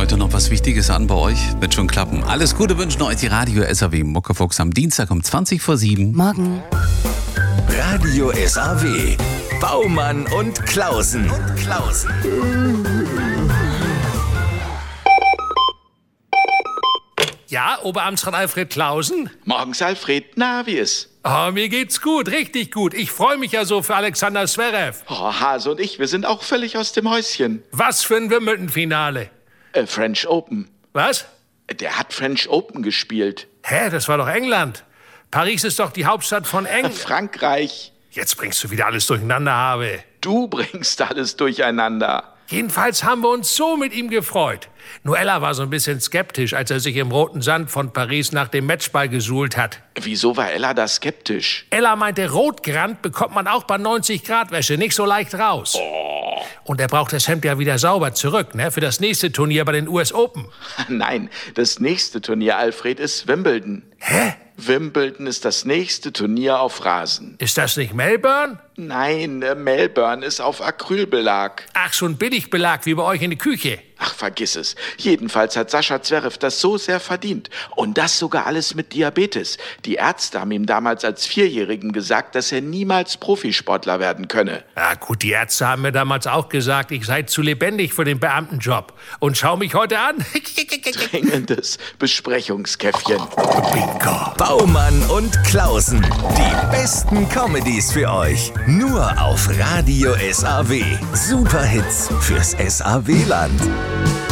heute noch was Wichtiges an bei euch? Wird schon klappen. Alles Gute wünschen euch die Radio SAW Muckefuchs am Dienstag um 7:20. Morgen. Radio SAW. Baumann und Klausen. Ja, Oberamtsrat Alfred Klausen? Morgens, Alfred. Na, wie ist? Oh, mir geht's gut, richtig gut. Ich freue mich ja so für Alexander Zverev. Oh, Hase und ich, wir sind auch völlig aus dem Häuschen. Was für ein Wimbledon-Finale. French Open. Was? Der hat French Open gespielt. Hä, das war doch England. Paris ist doch die Hauptstadt von England. Frankreich. Jetzt bringst du wieder alles durcheinander, Habe. Du bringst alles durcheinander. Jedenfalls haben wir uns so mit ihm gefreut. Nur Ella war so ein bisschen skeptisch, als er sich im roten Sand von Paris nach dem Matchball gesuhlt hat. Wieso war Ella da skeptisch? Ella meinte, rotgerannt bekommt man auch bei 90-Grad-Wäsche nicht so leicht raus. Oh. Und er braucht das Hemd ja wieder sauber zurück, ne, für das nächste Turnier bei den US Open. Nein, das nächste Turnier, Alfred, ist Wimbledon. Hä? Wimbledon ist das nächste Turnier auf Rasen. Ist das nicht Melbourne? Nein, Melbourne ist auf Acrylbelag. Ach, so ein Billigbelag wie bei euch in der Küche. Ach, vergiss es. Jedenfalls hat Sascha Zverev das so sehr verdient. Und das sogar alles mit Diabetes. Die Ärzte haben ihm damals als Vierjährigen gesagt, dass er niemals Profisportler werden könne. Ja gut, die Ärzte haben mir damals auch gesagt, ich sei zu lebendig für den Beamtenjob. Und schau mich heute an. Dringendes Besprechungskäffchen. Bingo. Baumann und Klausen. Die besten Comedies für euch. Nur auf Radio SAW. Superhits fürs SAW-Land.